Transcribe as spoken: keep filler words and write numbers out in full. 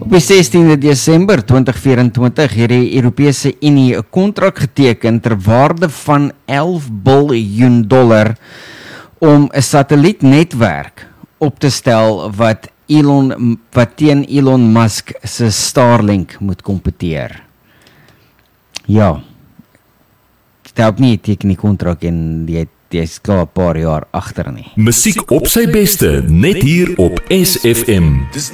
Op die sestiende Desember twintig vyf-en-twintig het die Europese Unie 'n kontrak geteken ter waarde van elf biljoen dollar om 'n satellietnetwerk op te stel wat Elon wat teen Elon Musk se Starlink moet kompeteer. Ja. Stel nie teken die kontrak en jy jy is klaar 'n paar jaar agter nie. Musiek op sy beste, net hier op S F M.